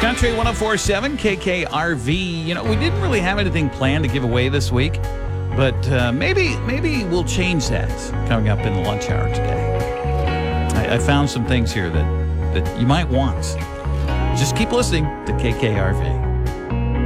Country 104.7 KKRV. You know, we didn't really have anything planned to give away this week, but maybe we'll change that coming up in the lunch hour today. I found some things here that you might want. Just keep listening to KKRV.